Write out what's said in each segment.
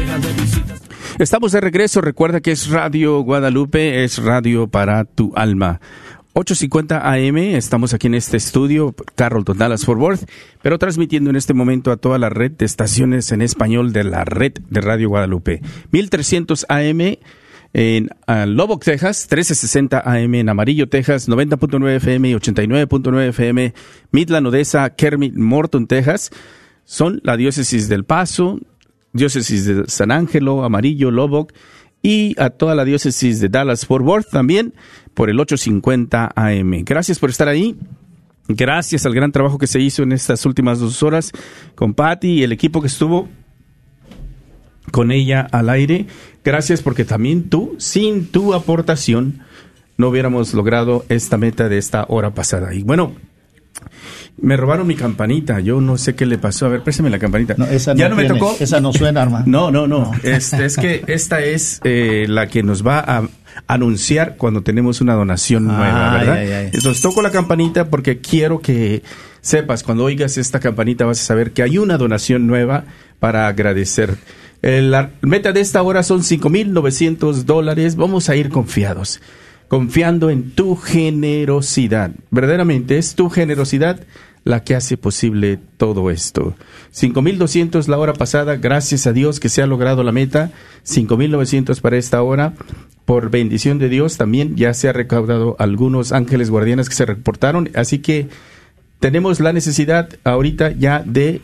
Estamos de regreso. Recuerda que es Radio Guadalupe, es radio para tu alma. 8:50 AM, estamos aquí en este estudio, Carrollton, Dallas, Fort Worth, pero transmitiendo en este momento a toda la red de estaciones en español de la red de Radio Guadalupe. 1300 AM en Lubbock, Texas, 1360 AM en Amarillo, Texas, 90.9 FM y 89.9 FM, Midland, Odessa, Kermit, Morton, Texas. Son la diócesis del Paso, diócesis de San Ángelo, Amarillo, Lubbock, y a toda la diócesis de Dallas, Fort Worth también por el 850 AM. Gracias por estar ahí. Gracias al gran trabajo que se hizo en estas últimas 2 horas con Patty y el equipo que estuvo con ella al aire. Gracias porque también tú, sin tu aportación, no hubiéramos logrado esta meta de esta hora pasada. Y bueno, me robaron mi campanita. Yo no sé qué le pasó. A ver, préstame la campanita. No, esa no ya no tiene, me tocó. Esa no suena, hermano. No. Es que esta es la que nos va a anunciar cuando tenemos una donación nueva, ¿verdad? Entonces toco la campanita porque quiero que sepas, cuando oigas esta campanita vas a saber que hay una donación nueva para agradecer. La meta de esta hora son $5,900. Vamos a ir confiando en tu generosidad. Verdaderamente es tu generosidad la que hace posible todo esto. 5,200 la hora pasada, gracias a Dios que se ha logrado la meta. 5,900 para esta hora. Por bendición de Dios también ya se ha recaudado algunos ángeles guardianes que se reportaron, así que tenemos la necesidad ahorita ya de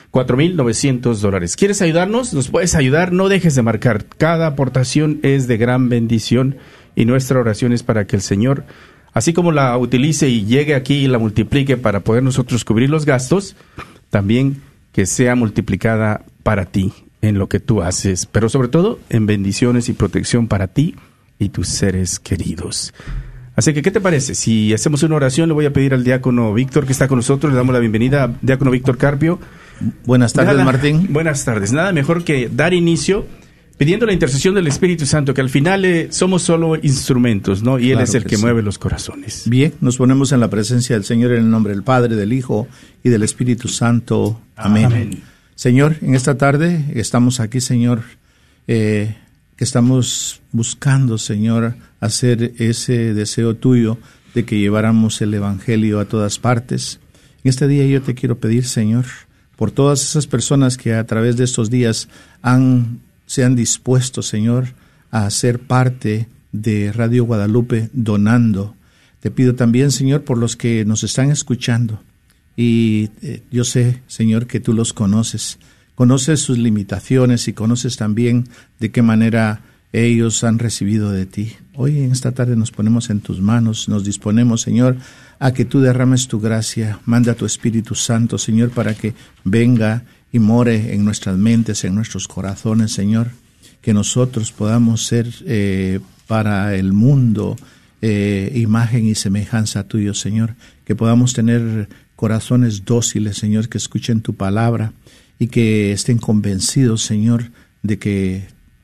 $4,900. ¿Quieres ayudarnos? Nos puedes ayudar, no dejes de marcar. Cada aportación es de gran bendición y nuestra oración es para que el Señor, así como la utilice y llegue aquí y la multiplique para poder nosotros cubrir los gastos, también que sea multiplicada para ti en lo que tú haces, pero sobre todo en bendiciones y protección para ti y tus seres queridos. Así que, ¿qué te parece? Si hacemos una oración, le voy a pedir al diácono Víctor que está con nosotros, le damos la bienvenida a diácono Víctor Carpio. Buenas tardes, Martín. Buenas tardes. Nada mejor que dar inicio pidiendo la intercesión del Espíritu Santo, que al final somos solo instrumentos, ¿no? Y Él es el que mueve los corazones. Bien, nos ponemos en la presencia del Señor en el nombre del Padre, del Hijo y del Espíritu Santo. Amén. Señor, en esta tarde estamos aquí, Señor, que estamos buscando, Señor, hacer ese deseo tuyo de que lleváramos el Evangelio a todas partes. En este día yo te quiero pedir, Señor, por todas esas personas que a través de estos días se han dispuesto, Señor, a ser parte de Radio Guadalupe donando. Te pido también, Señor, por los que nos están escuchando. Y yo sé, Señor, que tú los conoces. Conoces sus limitaciones y conoces también de qué manera ellos han recibido de ti. Hoy en esta tarde nos ponemos en tus manos, nos disponemos, Señor, a que tú derrames tu gracia. Manda tu Espíritu Santo, Señor, para que venga y more en nuestras mentes, en nuestros corazones, Señor, que nosotros podamos ser para el mundo imagen y semejanza tuyo, Señor, que podamos tener corazones dóciles, Señor, que escuchen tu palabra y que estén convencidos, Señor, de que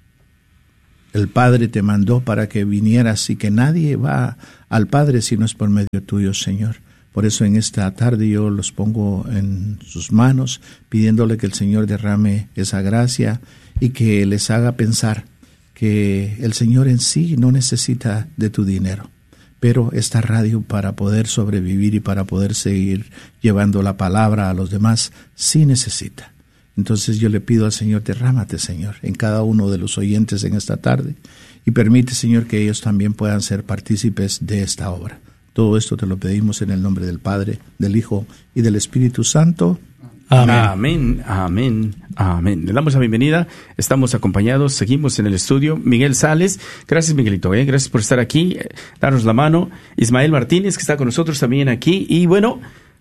el Padre te mandó para que vinieras y que nadie va al Padre si no es por medio tuyo, Señor. Por eso en esta tarde yo los pongo en sus manos, pidiéndole que el Señor derrame esa gracia y que les haga pensar que el Señor en sí no necesita de tu dinero, pero esta radio para poder sobrevivir y para poder seguir llevando la palabra a los demás sí necesita. Entonces yo le pido al Señor, derrámate, Señor, en cada uno de los oyentes en esta tarde y permite, Señor, que ellos también puedan ser partícipes de esta obra. Todo esto te lo pedimos en el nombre del Padre, del Hijo y del Espíritu Santo. Amén. Amén. Amén. Le damos la bienvenida. Estamos acompañados, seguimos en el estudio. Miguel Sales. Gracias, Miguelito. Gracias por estar aquí, darnos la mano. Ismael Martínez, que está con nosotros también aquí. Y bueno,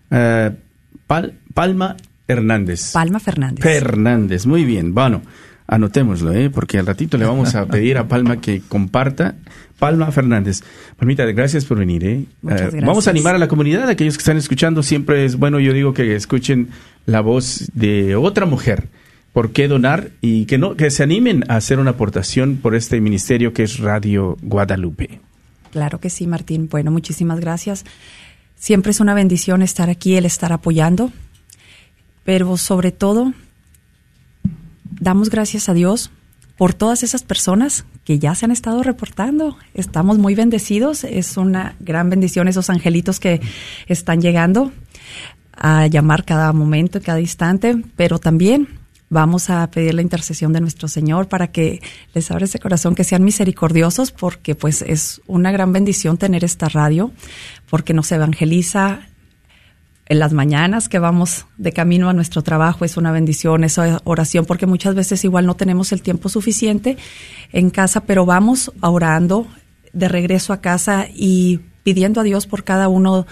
Palma Fernández. Fernández, muy bien. Bueno, anotémoslo, porque al ratito le vamos a pedir a Palma que comparta. Palma Fernández. Palmita, gracias por venir. Muchas gracias. Vamos a animar a la comunidad, a aquellos que están escuchando. Siempre es bueno, yo digo, que escuchen la voz de otra mujer. ¿Por qué donar? Y que se animen a hacer una aportación por este ministerio que es Radio Guadalupe. Claro que sí, Martín. Bueno, muchísimas gracias. Siempre es una bendición estar aquí, el estar apoyando. Pero sobre todo, damos gracias a Dios por todas esas personas que ya se han estado reportando. Estamos muy bendecidos, es una gran bendición esos angelitos que están llegando a llamar cada momento, cada instante, pero también vamos a pedir la intercesión de nuestro Señor para que les abra ese corazón, que sean misericordiosos, porque pues es una gran bendición tener esta radio, porque nos evangeliza en las mañanas que vamos de camino a nuestro trabajo. Es una bendición esa oración, porque muchas veces igual no tenemos el tiempo suficiente en casa, pero vamos orando de regreso a casa y pidiendo a Dios por cada uno,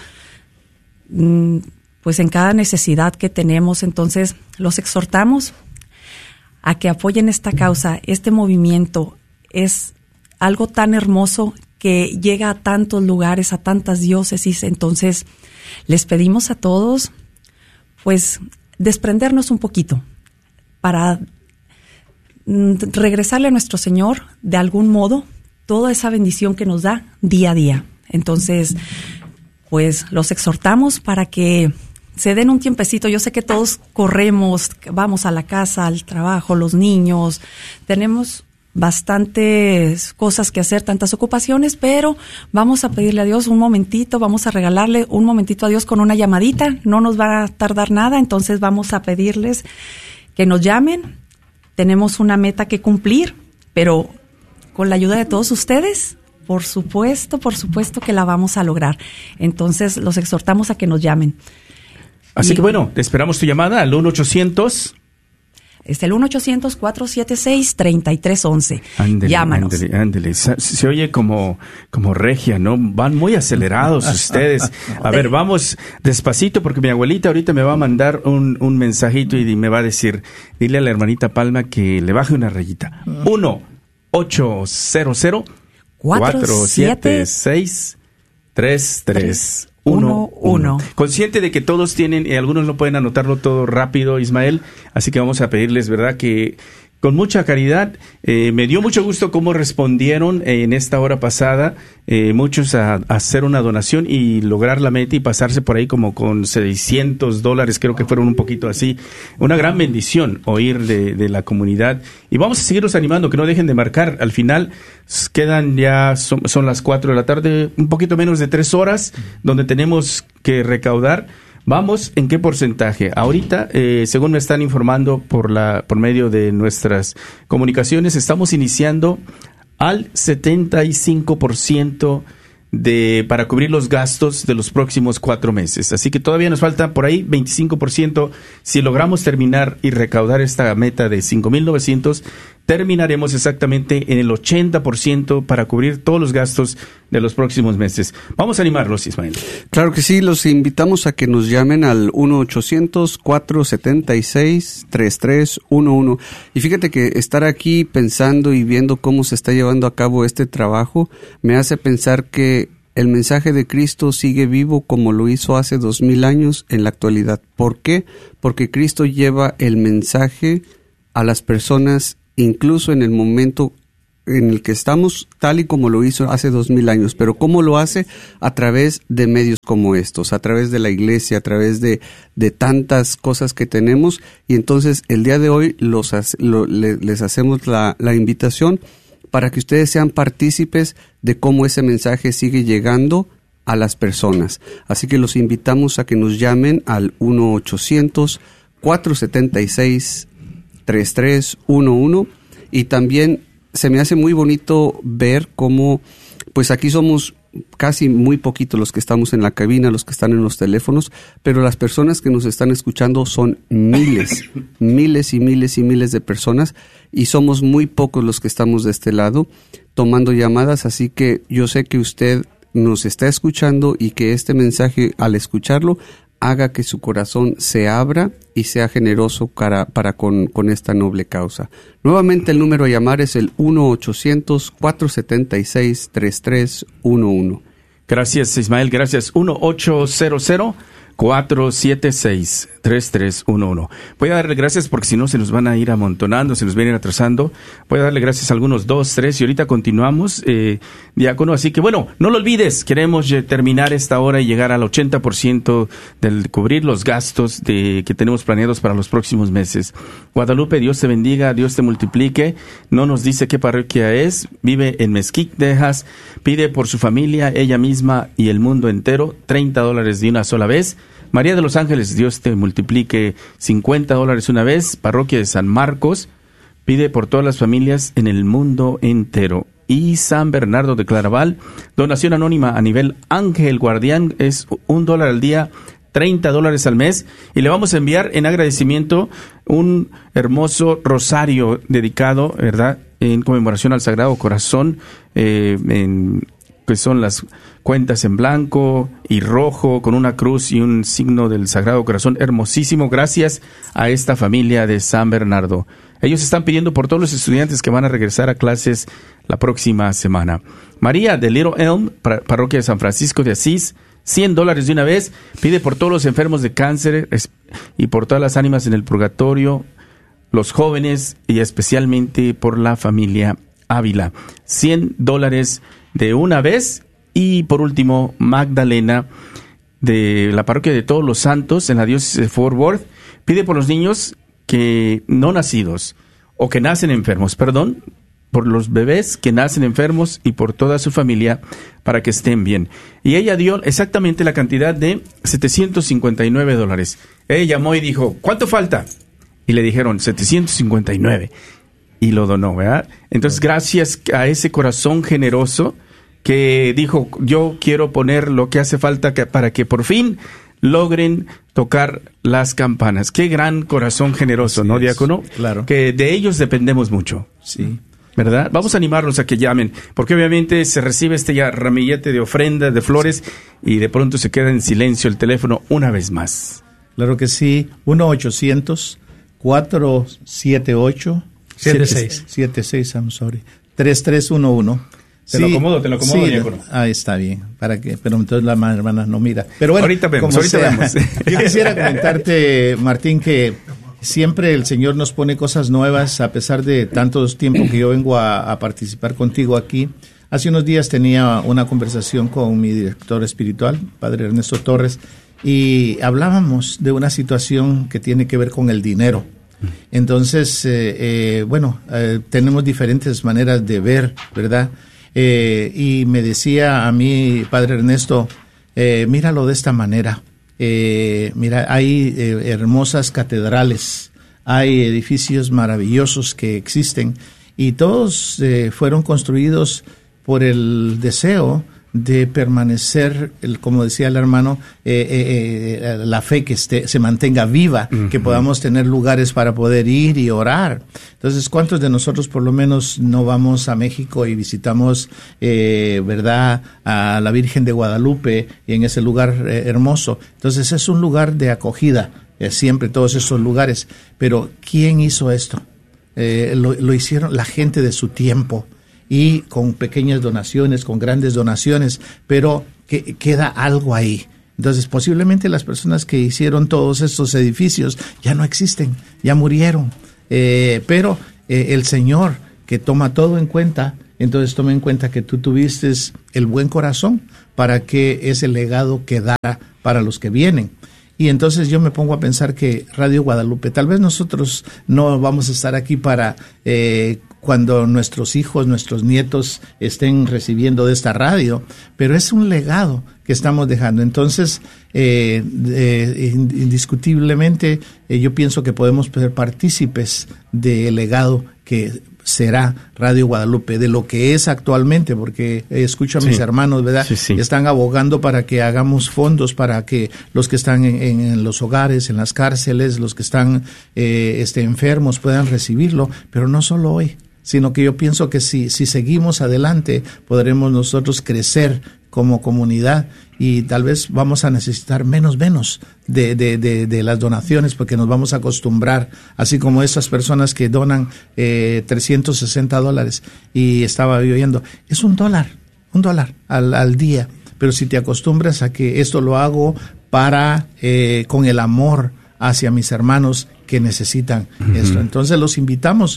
pues en cada necesidad que tenemos. Entonces los exhortamos a que apoyen esta causa. Este movimiento es algo tan hermoso que llega a tantos lugares, a tantas diócesis. Entonces les pedimos a todos pues desprendernos un poquito para regresarle a nuestro Señor de algún modo toda esa bendición que nos da día a día. Entonces pues los exhortamos para que se den un tiempecito. Yo sé que todos corremos, vamos a la casa, al trabajo, los niños, tenemos bastantes cosas que hacer, tantas ocupaciones, pero vamos a pedirle a Dios un momentito, vamos a regalarle un momentito a Dios con una llamadita, no nos va a tardar nada. Entonces vamos a pedirles que nos llamen. Tenemos una meta que cumplir, pero con la ayuda de todos ustedes, por supuesto que la vamos a lograr. Entonces los exhortamos a que nos llamen. Así que bueno, esperamos tu llamada al 1-800. Es el 1-800-476-3311. Llámanos. Ándele. Se oye como regia, ¿no? Van muy acelerados ustedes. A ver, vamos despacito, porque mi abuelita ahorita me va a mandar un mensajito y me va a decir, dile a la hermanita Palma que le baje una rayita. 1-800-476-3311. Consciente de que todos tienen, y algunos no pueden anotarlo todo rápido, Ismael, así que vamos a pedirles, ¿verdad?, que con mucha caridad. Me dio mucho gusto cómo respondieron en esta hora pasada, muchos a hacer una donación y lograr la meta y pasarse por ahí como con $600, creo que fueron un poquito así. Una gran bendición oír de la comunidad. Y vamos a seguirlos animando, que no dejen de marcar. Al final quedan ya, son las 4 de la tarde, un poquito menos de 3 horas, donde tenemos que recaudar. Vamos, ¿en qué porcentaje? Ahorita, según me están informando por medio de nuestras comunicaciones, estamos iniciando al 75% para cubrir los gastos de los próximos 4 meses. Así que todavía nos falta por ahí 25%. Si logramos terminar y recaudar esta meta de 5,900, terminaremos exactamente en el 80% para cubrir todos los gastos de los próximos meses. Vamos a animarlos, Ismael. Claro que sí, los invitamos a que nos llamen al 1-800-476-3311. Y fíjate que estar aquí pensando y viendo cómo se está llevando a cabo este trabajo me hace pensar que el mensaje de Cristo sigue vivo como lo hizo hace 2000 años en la actualidad. ¿Por qué? Porque Cristo lleva el mensaje a las personas incluso en el momento en el que estamos, tal y como lo hizo hace 2000 años. Pero ¿cómo lo hace? A través de medios como estos, a través de la iglesia, a través de tantas cosas que tenemos. Y entonces el día de hoy les hacemos la invitación para que ustedes sean partícipes de cómo ese mensaje sigue llegando a las personas. Así que los invitamos a que nos llamen al 1-800-476-3311. Y también se me hace muy bonito ver cómo, pues aquí somos casi muy poquitos los que estamos en la cabina, los que están en los teléfonos, pero las personas que nos están escuchando son miles, miles y miles y miles de personas, y somos muy pocos los que estamos de este lado tomando llamadas. Así que yo sé que usted nos está escuchando y que este mensaje, al escucharlo, haga que su corazón se abra y sea generoso para con esta noble causa. Nuevamente el número a llamar es el 1-800-476-3311. Gracias, Ismael, gracias. 1-800-476-3311. 476-3311. Voy a darle gracias porque si no se nos van a ir amontonando, se nos vienen atrasando. Voy a darle gracias a algunos 2, 3 y ahorita continuamos, diácono. Así que bueno, no lo olvides, queremos terminar esta hora y llegar al 80% del cubrir los gastos que tenemos planeados para los próximos meses. Guadalupe, Dios te bendiga, Dios te multiplique. No nos dice qué parroquia es, vive en Mesquite, Texas. Pide por su familia, ella misma y el mundo entero, $30 de una sola vez. María de los Ángeles, Dios te multiplique, $50 una vez. Parroquia de San Marcos, pide por todas las familias en el mundo entero. Y San Bernardo de Claraval, donación anónima a nivel Ángel Guardián, es $1 al día, $30 al mes, y le vamos a enviar en agradecimiento un hermoso rosario dedicado, ¿verdad?, en conmemoración al Sagrado Corazón, que son las cuentas en blanco y rojo con una cruz y un signo del Sagrado Corazón, hermosísimo, gracias a esta familia de San Bernardo. Ellos están pidiendo por todos los estudiantes que van a regresar a clases la próxima semana. María de Little Elm, parroquia de San Francisco de Asís, $100 de una vez, pide por todos los enfermos de cáncer y por todas las ánimas en el purgatorio, los jóvenes y especialmente por la familia Ávila. $100 de una vez. Y por último, Magdalena de la parroquia de Todos los Santos en la diócesis de Fort Worth, pide por los niños que no nacidos o que nacen enfermos, por los bebés que nacen enfermos y por toda su familia para que estén bien. Y ella dio exactamente la cantidad de $759. Ella llamó y dijo, ¿cuánto falta? Y le dijeron, 759. Y lo donó, ¿verdad? Entonces, gracias a ese corazón generoso que dijo, yo quiero poner lo que hace falta para que por fin logren tocar las campanas. Qué gran corazón generoso, así, ¿no, diácono? Claro. Que de ellos dependemos mucho. Sí. ¿Verdad? Vamos a animarlos a que llamen, porque obviamente se recibe este ramillete de ofrendas, de flores, y de pronto se queda en silencio el teléfono una vez más. Claro que sí, 1-800-478-76, I'm sorry, 3311. Te lo acomodo, sí, diácono. Ahí está bien, pero entonces la hermana no mira. Pero bueno, ahorita vemos. Yo quisiera comentarte, Martín, que siempre el Señor nos pone cosas nuevas, a pesar de tantos tiempos que yo vengo a participar contigo aquí. Hace unos días tenía una conversación con mi director espiritual, Padre Ernesto Torres, y hablábamos de una situación que tiene que ver con el dinero. Entonces, tenemos diferentes maneras de ver, ¿verdad? Y me decía a mí, Padre Ernesto, míralo de esta manera. Mira, hay hermosas catedrales, hay edificios maravillosos que existen, y todos fueron construidos por el deseo de permanecer, como decía el hermano, la fe que se mantenga viva, que podamos tener lugares para poder ir y orar. Entonces, ¿cuántos de nosotros por lo menos no vamos a México y visitamos, verdad, a la Virgen de Guadalupe y en ese lugar hermoso? Entonces, es un lugar de acogida, siempre todos esos lugares. Pero, ¿quién hizo esto? Lo hicieron la gente de su tiempo, y con pequeñas donaciones, con grandes donaciones, pero que queda algo ahí. Entonces, posiblemente las personas que hicieron todos estos edificios ya no existen, ya murieron, pero el Señor, que toma todo en cuenta, entonces toma en cuenta que tú tuviste el buen corazón para que ese legado quedara para los que vienen. Y entonces yo me pongo a pensar que Radio Guadalupe, tal vez nosotros no vamos a estar aquí para cuando nuestros hijos, nuestros nietos estén recibiendo de esta radio, pero es un legado que estamos dejando. Entonces, indiscutiblemente, yo pienso que podemos ser partícipes del legado que será Radio Guadalupe, de lo que es actualmente, porque escucho a mis hermanos, ¿verdad? Sí. Están abogando para que hagamos fondos para que los que están en los hogares, en las cárceles, los que están enfermos puedan recibirlo, pero no solo hoy, sino que yo pienso que si seguimos adelante, podremos nosotros crecer como comunidad, y tal vez vamos a necesitar menos de las donaciones, porque nos vamos a acostumbrar, así como esas personas que donan $360, y estaba yo oyendo, es $1 al día, pero si te acostumbras a que esto lo hago para con el amor hacia mis hermanos que necesitan esto. Entonces los invitamos,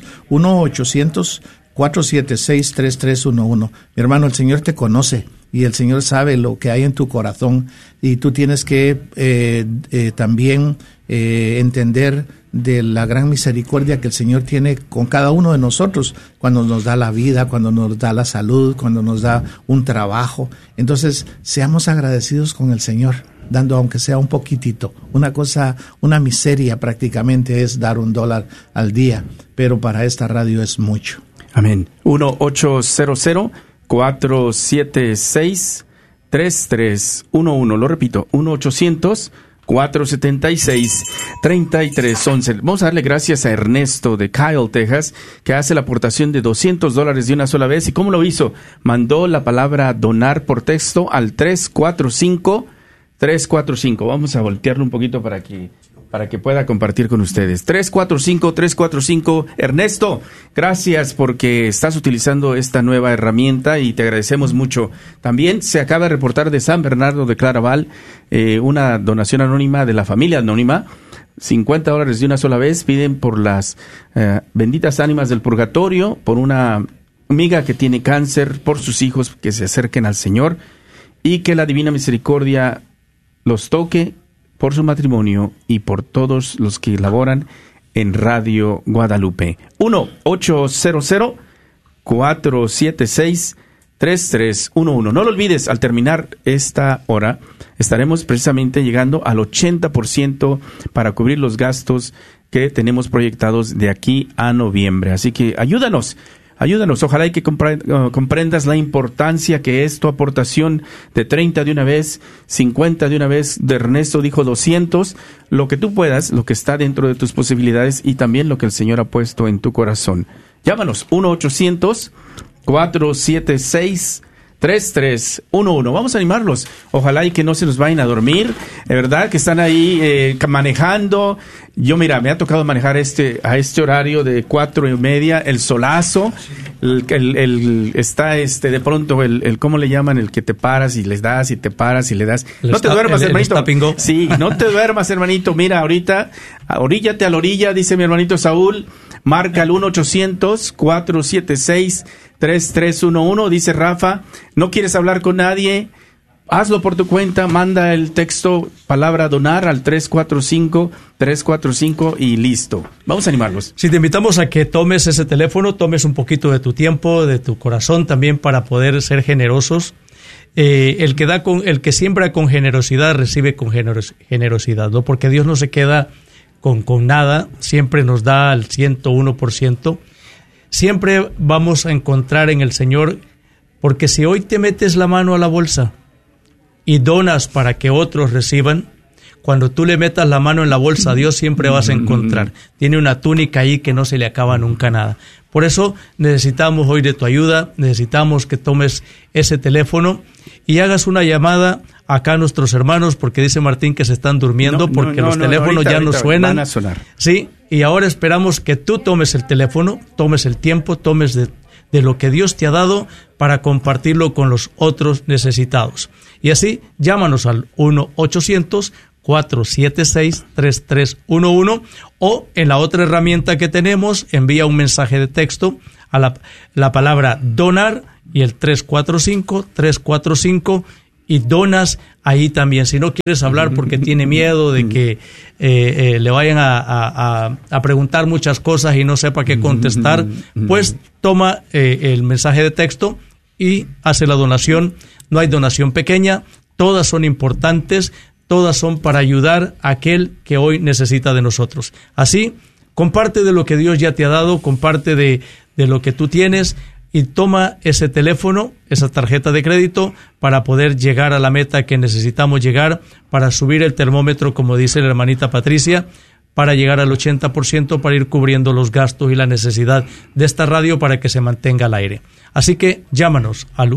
1-800-476-3311. Mi hermano, el Señor te conoce y el Señor sabe lo que hay en tu corazón, y tú tienes que también entender de la gran misericordia que el Señor tiene con cada uno de nosotros cuando nos da la vida, cuando nos da la salud, cuando nos da un trabajo. Entonces, seamos agradecidos con el Señor, dando aunque sea un poquitito. Una miseria prácticamente es dar $1 al día, pero para esta radio es mucho. Amén. 1-800-476-3311. Lo repito, 1-800-476-3311. Vamos a darle gracias a Ernesto de Kyle, Texas, que hace la aportación de $200 de una sola vez. ¿Y cómo lo hizo? Mandó la palabra donar por texto al 345. Vamos a voltearlo un poquito para que pueda compartir con ustedes. 345. Ernesto, gracias porque estás utilizando esta nueva herramienta y te agradecemos mucho. También se acaba de reportar de San Bernardo de Claraval una donación anónima de la familia anónima. $50 de una sola vez. Piden por las benditas ánimas del purgatorio, por una amiga que tiene cáncer, por sus hijos que se acerquen al Señor, y que la divina misericordia los toque por su matrimonio y por todos los que laboran en Radio Guadalupe. 1-800-476-3311. No lo olvides, al terminar esta hora, estaremos precisamente llegando al 80% para cubrir los gastos que tenemos proyectados de aquí a noviembre. Así que ayúdanos, ojalá y que comprendas la importancia que es tu aportación de 30 de una vez, 50 de una vez. De Ernesto dijo 200, lo que tú puedas, lo que está dentro de tus posibilidades y también lo que el Señor ha puesto en tu corazón. Llámanos, 1-800-476-3311. Vamos a animarlos. Ojalá y que no se nos vayan a dormir. De verdad que están ahí manejando. Yo, mira, me ha tocado manejar a este horario de 4:30, el solazo. Está de pronto el ¿cómo le llaman? El que te paras y les das y te paras y le das. No te duermas, hermanito. Sí, no te duermas, hermanito. Mira, ahorita, oríllate a la orilla, dice mi hermanito Saúl. Marca el 1-800-476-3311. Dice Rafa, ¿no quieres hablar con nadie? Hazlo por tu cuenta, manda el texto palabra donar al 345 y listo. Vamos a animarlos. Sí, te invitamos a que tomes ese teléfono, tomes un poquito de tu tiempo, de tu corazón también para poder ser generosos. El que siembra con generosidad recibe con generosidad, ¿no? Porque Dios no se queda con nada, siempre nos da al 101%. Siempre vamos a encontrar en el Señor, porque si hoy te metes la mano a la bolsa y donas para que otros reciban, cuando tú le metas la mano en la bolsa a Dios siempre vas a encontrar. Tiene una túnica ahí que no se le acaba nunca nada. Por eso necesitamos hoy de tu ayuda, necesitamos que tomes ese teléfono y hagas una llamada acá a nuestros hermanos, porque dice Martín que se están durmiendo porque los teléfonos ya no suenan. Van a sonar. Sí, y ahora esperamos que tú tomes el teléfono, tomes el tiempo, tomes de lo que Dios te ha dado para compartirlo con los otros necesitados. Y así, llámanos al 1-800-476-3311 o en la otra herramienta que tenemos, envía un mensaje de texto a la palabra donar y el 345 y donas ahí también. Si no quieres hablar porque tiene miedo de que le vayan a preguntar muchas cosas y no sepa qué contestar, pues toma el mensaje de texto y hace la donación. No hay donación pequeña, todas son importantes, todas son para ayudar a aquel que hoy necesita de nosotros. Así, comparte de lo que Dios ya te ha dado, comparte de lo que tú tienes, y toma ese teléfono, esa tarjeta de crédito, para poder llegar a la meta que necesitamos llegar, para subir el termómetro, como dice la hermanita Patricia, para llegar al 80%, para ir cubriendo los gastos y la necesidad de esta radio para que se mantenga al aire. Así que llámanos al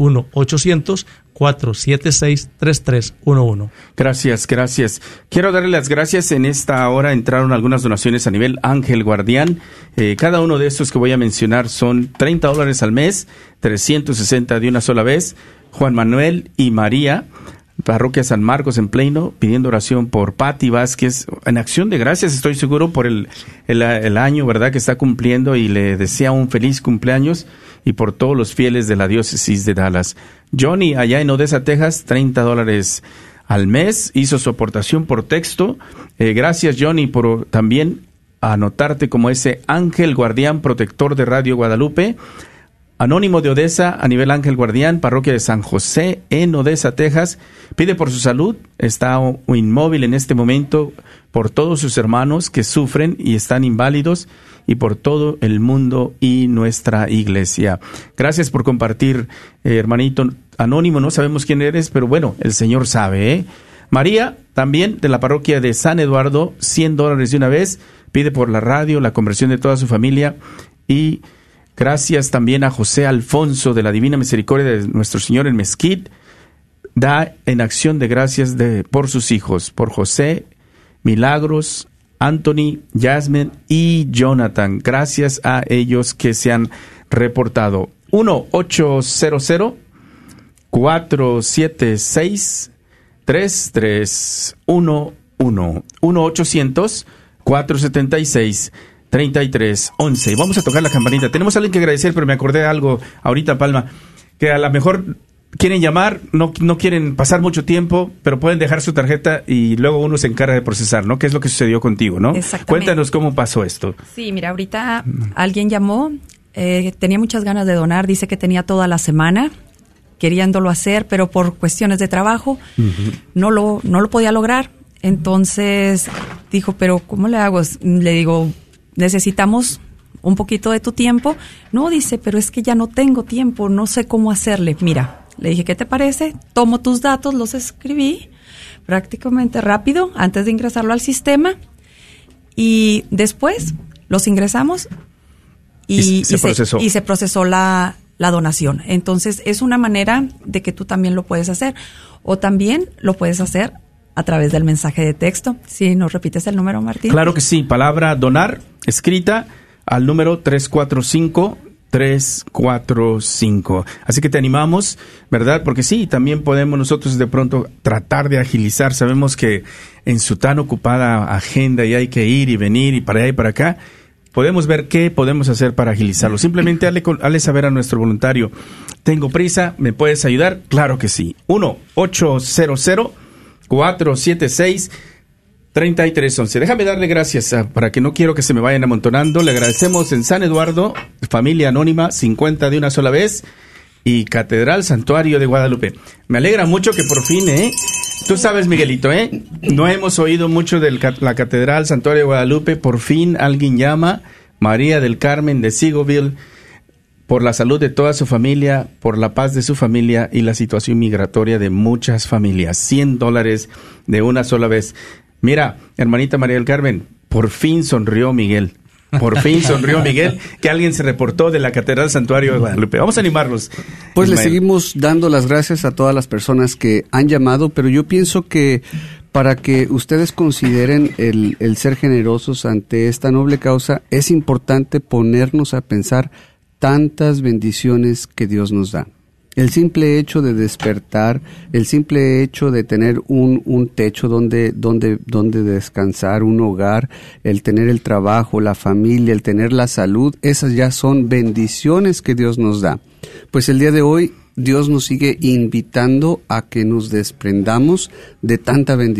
1-800-476-3311. Gracias. Quiero darle las gracias. En esta hora entraron algunas donaciones a nivel Ángel Guardián. Cada uno de estos que voy a mencionar son $30 al mes, 360 de una sola vez. Juan Manuel y María Parroquia San Marcos en Plano, pidiendo oración por Patti Vázquez, en acción de gracias, estoy seguro, por el año, ¿verdad?, que está cumpliendo, y le desea un feliz cumpleaños, y por todos los fieles de la diócesis de Dallas. Johnny, allá en Odessa, Texas, $30 al mes, hizo su aportación por texto. Gracias, Johnny, por también anotarte como ese ángel guardián protector de Radio Guadalupe. Anónimo de Odessa, a nivel ángel guardián, parroquia de San José en Odessa, Texas, pide por su salud, está inmóvil en este momento, por todos sus hermanos que sufren y están inválidos, y por todo el mundo y nuestra iglesia. Gracias por compartir, hermanito anónimo, no sabemos quién eres, pero bueno, el Señor sabe, ¿eh? María, también de la parroquia de San Eduardo, $100 de una vez, pide por la radio, la conversión de toda su familia, y gracias también a José Alfonso de la Divina Misericordia de Nuestro Señor en Mesquite, da en acción de gracias por sus hijos, por José, Milagros, Anthony, Jasmine y Jonathan. Gracias a ellos que se han reportado. 1-800-476-3311. 1-800-476-3311. Vamos a tocar la campanita. Tenemos a alguien que agradecer, pero me acordé de algo ahorita, Palma, que a lo mejor quieren llamar, no quieren pasar mucho tiempo, pero pueden dejar su tarjeta y luego uno se encarga de procesar, ¿no? ¿Qué es lo que sucedió contigo, no? Exactamente. Cuéntanos cómo pasó esto. Sí, mira, ahorita alguien llamó, tenía muchas ganas de donar, dice que tenía toda la semana queriéndolo hacer, pero por cuestiones de trabajo no lo podía lograr. Entonces dijo, pero ¿cómo le hago? Le digo, necesitamos un poquito de tu tiempo. No, dice, pero es que ya no tengo tiempo, no sé cómo hacerle. Mira, le dije, ¿qué te parece? Tomo tus datos, los escribí prácticamente rápido antes de ingresarlo al sistema, y después los ingresamos y se procesó la donación. Entonces es una manera de que tú también lo puedes hacer, o también lo puedes hacer a través del mensaje de texto. Si nos repites el número, Martín. Claro que sí, palabra donar escrita al número 345. Así que te animamos, ¿verdad? Porque sí, también podemos nosotros de pronto tratar de agilizar. Sabemos que en su tan ocupada agenda y hay que ir y venir y para allá y para acá, podemos ver qué podemos hacer para agilizarlo. Simplemente hazle saber a nuestro voluntario, tengo prisa, ¿me puedes ayudar? Claro que sí. 1-800-476-3311. Déjame darle gracias para que no quiero que se me vayan amontonando. Le agradecemos en San Eduardo, familia anónima, 50 de una sola vez, y Catedral Santuario de Guadalupe. Me alegra mucho que por fin, tú sabes, Miguelito, no hemos oído mucho de la Catedral Santuario de Guadalupe. Por fin alguien llama, María del Carmen de Seagoville, por la salud de toda su familia, por la paz de su familia y la situación migratoria de muchas familias. $100 de una sola vez. Mira, hermanita María del Carmen, por fin sonrió Miguel. Por fin sonrió Miguel, que alguien se reportó de la Catedral Santuario de Guadalupe. Vamos a animarlos. Pues Ismael, le seguimos dando las gracias a todas las personas que han llamado, pero yo pienso que para que ustedes consideren el ser generosos ante esta noble causa, es importante ponernos a pensar tantas bendiciones que Dios nos da. El simple hecho de despertar, el simple hecho de tener un techo donde descansar, un hogar, el tener el trabajo, la familia, el tener la salud, esas ya son bendiciones que Dios nos da. Pues el día de hoy Dios nos sigue invitando a que nos desprendamos de tanta bendición.